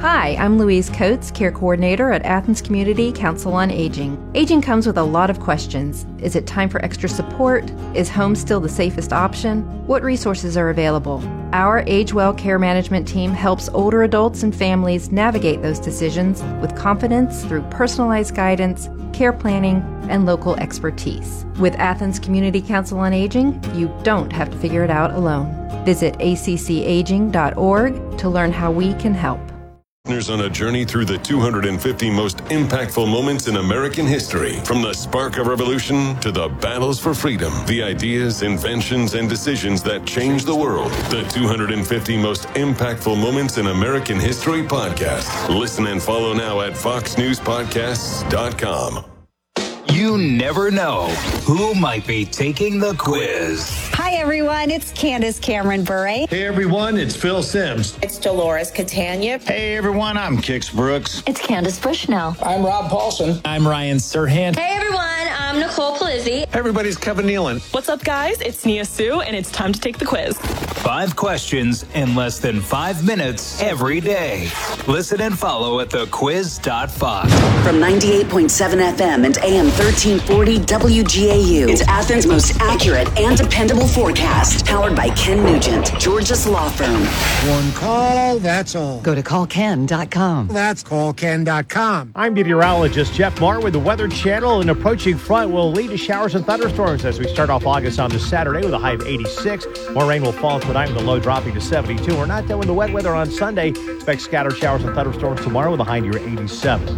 Hi, I'm Louise Coates, Care Coordinator at Athens Community Council on Aging. Aging comes with a lot of questions. Is it time for extra support? Is home still the safest option? What resources are available? Our Age Well Care Management team helps older adults and families navigate those decisions with confidence through personalized guidance, care planning, and local expertise. With Athens Community Council on Aging, you don't have to figure it out alone. Visit accaging.org to learn how we can help. Partners on a journey through the 250 most impactful moments in American history. From the spark of revolution to the battles for freedom, the ideas, inventions, and decisions that changed the world. The 250 most impactful moments in American history podcast. Listen and follow now at foxnewspodcasts.com. You never know who might be taking the quiz. Hi, everyone. It's Candace Cameron Bure. Hey, everyone. It's Phil Sims. It's Dolores Catania. Hey, everyone. I'm Kix Brooks. It's Candace Bushnell. I'm Rob Paulson. I'm Ryan Serhant. Hey, everyone. I'm Nicole Palizzi. Hey, everybody's Kevin Nealon. What's up, guys? It's Nia Sue, and it's time to take the quiz. 5 questions in less than 5 minutes every day. Listen and follow at thequiz.fox. From 98.7 FM and AM 1340 WGAU, it's Athens' most accurate and dependable forecast. Powered by Ken Nugent, Georgia's law firm. One call, that's all. Go to callken.com. That's callken.com. I'm meteorologist Jeff Marr with the Weather Channel. An approaching front will lead to showers and thunderstorms as we start off August on this Saturday with a high of 86. More rain will fall tonight with the low dropping to 72. We're not done with the wet weather on Sunday. Expect scattered showers and thunderstorms tomorrow with a high near 87.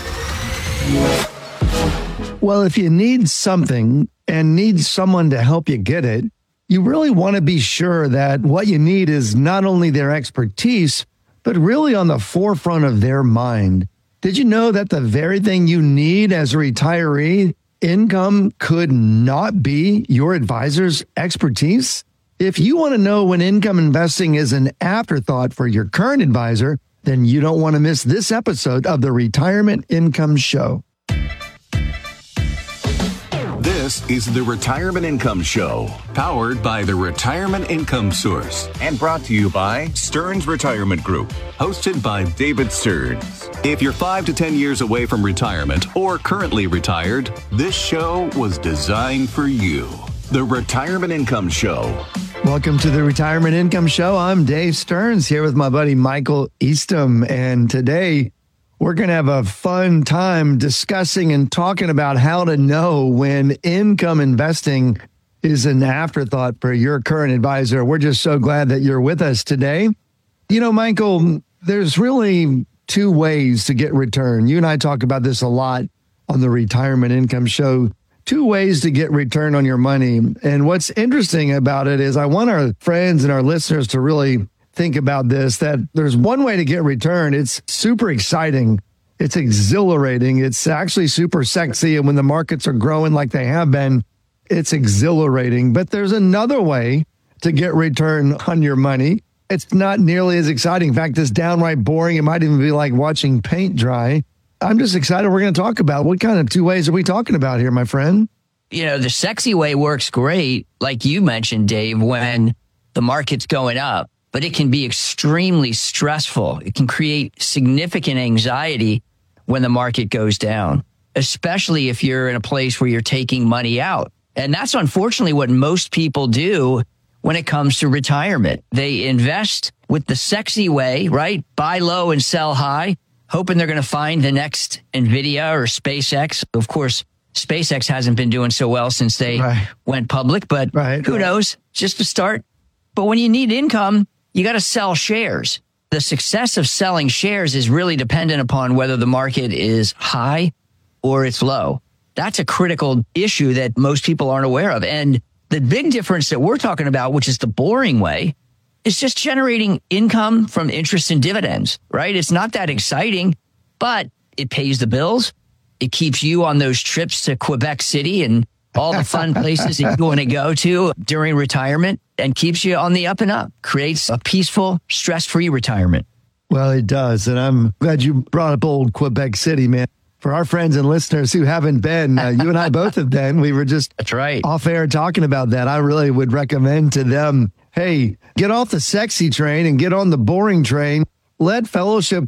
Well, if you need something and need someone to help you get it, you really want to be sure that what you need is not only their expertise, but really on the forefront of their mind. Did you know that the very thing you need as a retiree, income, could not be your advisor's expertise? If you want to know when income investing is an afterthought for your current advisor, then you don't want to miss this episode of the Retirement Income Show. This is the Retirement Income Show, powered by the Retirement Income Source and brought to you by Stearns Retirement Group, hosted by David Stearns. If you're 5 to 10 years away from retirement or currently retired, this show was designed for you. The Retirement Income Show. Welcome to the Retirement Income Show. I'm Dave Stearns here with my buddy Michael Eastham, and today we're going to have a fun time discussing and talking about how to know when income investing is an afterthought for your current advisor. We're just so glad that you're with us today. You know, Michael, there's really 2 ways to get return. You and I talk about this a lot on the Retirement Income Show. 2 ways to get return on your money. And what's interesting about it is I want our friends and our listeners to really think about this, that there's one way to get return. It's super exciting. It's exhilarating. It's actually super sexy. And when the markets are growing like they have been, it's exhilarating. But there's another way to get return on your money. It's not nearly as exciting. In fact, it's downright boring. It might even be like watching paint dry. I'm just excited. We're going to talk about what kind of 2 ways are we talking about here, my friend? You know, the sexy way works great, like you mentioned, Dave, when the market's going up, but it can be extremely stressful. It can create significant anxiety when the market goes down, especially if you're in a place where you're taking money out. And that's unfortunately what most people do when it comes to retirement. They invest with the sexy way, right? Buy low and sell high, hoping they're going to find the next NVIDIA or SpaceX. Of course, SpaceX hasn't been doing so well since they went public, but who knows? Just a start. But when you need income, you got to sell shares. The success of selling shares is really dependent upon whether the market is high or it's low. That's a critical issue that most people aren't aware of. And the big difference that we're talking about, which is the boring way, is just generating income from interest and dividends, right? It's not that exciting, but it pays the bills. It keeps you on those trips to Quebec City and all the fun places that you want to go to during retirement, and keeps you on the up and up, creates a peaceful, stress-free retirement. Well, it does. And I'm glad you brought up old Quebec City, man. For our friends and listeners who haven't been, you and I both have been. We were just off air talking about that. I really would recommend to them, hey, get off the sexy train and get on the boring train. Let Fellowship